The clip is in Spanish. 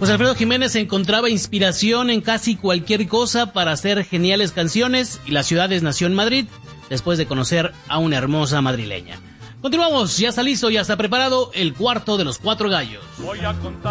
José Alfredo Jiménez encontraba inspiración en casi cualquier cosa para hacer geniales canciones y la ciudad nació en Madrid después de conocer a una hermosa madrileña. Continuamos, ya está listo, ya está preparado el cuarto de los cuatro gallos. Voy a contar.